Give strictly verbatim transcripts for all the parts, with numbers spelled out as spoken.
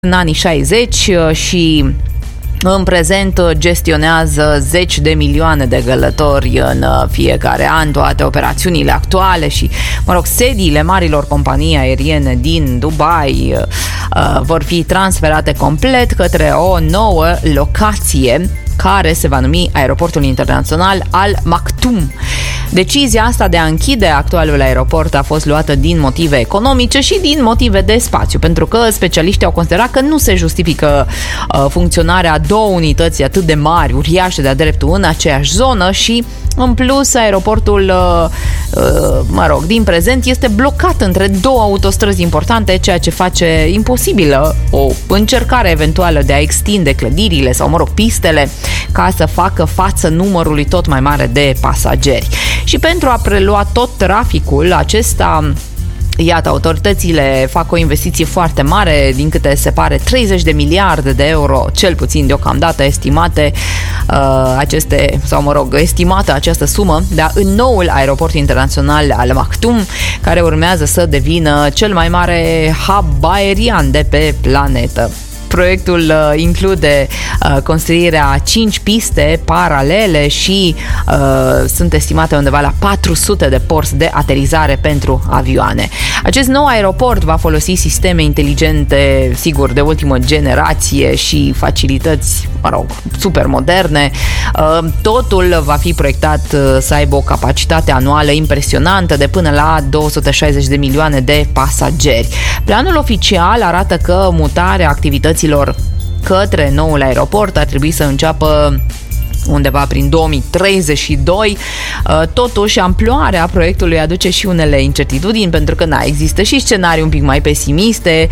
în anii șaizeci și în prezent gestionează zeci de milioane de călători în fiecare an. Toate operațiunile actuale și, mă rog, sediile marilor companii aeriene din Dubai uh, vor fi transferate complet către o nouă locație care se va numi Aeroportul Internațional Al Maktoum. Decizia asta de a închide actualul aeroport a fost luată din motive economice și din motive de spațiu, pentru că specialiștii au considerat că nu se justifică uh, funcționarea a două unități atât de mari, uriașe de-a dreptul, în aceeași zonă și, în plus, aeroportul, uh, uh, mă rog, din prezent este blocat între două autostrăzi importante, ceea ce face imposibilă o încercare eventuală de a extinde clădirile sau, mă rog, pistele ca să facă față numărului tot mai mare de pasageri. Și pentru a prelua tot traficul acesta, iată, autoritățile fac o investiție foarte mare, din câte se pare treizeci de miliarde de euro, cel puțin deocamdată estimate uh, aceste, sau mă rog, estimată această sumă, dar în noul aeroport internațional Al Maktoum, care urmează să devină cel mai mare hub aerian de pe planetă. Proiectul uh, include uh, construirea a cinci piste paralele și uh, sunt estimate undeva la patru sute de porți de aterizare pentru avioane. Acest nou aeroport va folosi sisteme inteligente, sigur, de ultimă generație și facilități, mă rog, super moderne. Uh, totul va fi proiectat uh, să aibă o capacitate anuală impresionantă de până la două sute șaizeci de milioane de pasageri. Planul oficial arată că mutarea activității către noul aeroport ar trebui să înceapă undeva prin două mii treizeci și doi. Totuși, amploarea proiectului aduce și unele incertitudini, pentru că na, există și scenarii un pic mai pesimiste,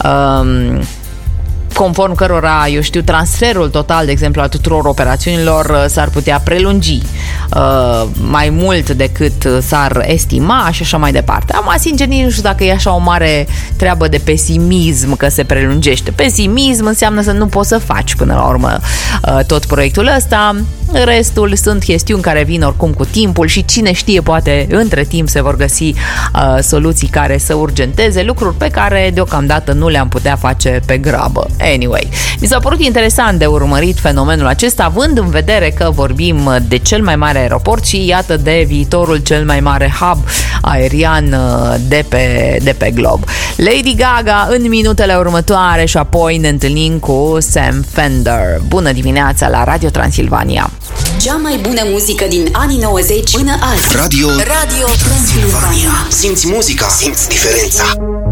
um, conform cărora, eu știu, transferul total, de exemplu, al tuturor operațiunilor s-ar putea prelungi uh, mai mult decât s-ar estima și așa mai departe. Am sincer, nici nu știu dacă e așa o mare treabă de pesimism că se prelungește. Pesimism înseamnă să nu poți să faci până la urmă uh, tot proiectul ăsta. Restul sunt chestiuni care vin oricum cu timpul și cine știe, poate între timp se vor găsi uh, soluții care să urgenteze lucruri pe care deocamdată nu le-am putea face pe grabă. Anyway, mi s-a părut interesant de urmărit fenomenul acesta, având în vedere că vorbim de cel mai mare aeroport și iată de viitorul cel mai mare hub aerian de pe, de pe glob. Lady Gaga în minutele următoare și apoi ne întâlnim cu Sam Fender. Bună dimineața la Radio Transilvania! Cea mai bună muzică din anii nouăzeci până azi. Radio, Radio Transilvania. Simți muzica, simți diferența.